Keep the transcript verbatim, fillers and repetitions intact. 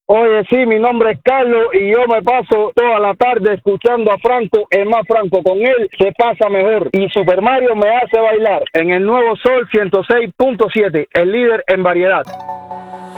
Oye, sí, mi nombre es Carlos y yo me paso toda la tarde escuchando a Franco, el más Franco. Con él se pasa mejor. Y Super Mario me hace bailar en el nuevo Sol ciento seis punto siete, el líder en variedad.